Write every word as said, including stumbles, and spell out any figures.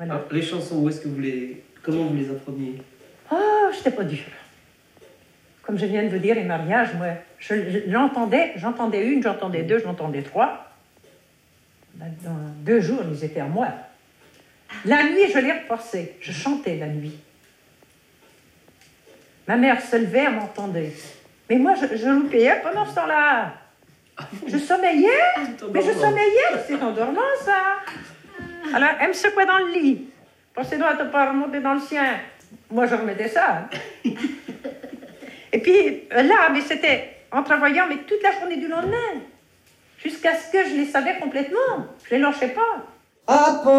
Alors, les chansons, où est-ce que vous les... Comment vous les appreniez? Oh, c'était pas dur. Comme je viens de vous dire, les mariages, moi, je, je, j'entendais, j'entendais une, j'entendais deux, j'entendais trois. Dans deux jours, ils étaient à moi. La nuit, je les reforçais. Je chantais la nuit. Ma mère se levait, elle m'entendait. Mais moi, je, je loupais pendant ce temps-là. Je sommeillais, mais je sommeillais. C'est endormant, ça. Alors, elle me secouait dans le lit. Pensez donc à ne pas remonter dans le sien. Moi, je remettais ça. Et puis, là, mais c'était en travaillant, mais toute la journée du lendemain. Jusqu'à ce que je les savais complètement. Je les lâchais pas.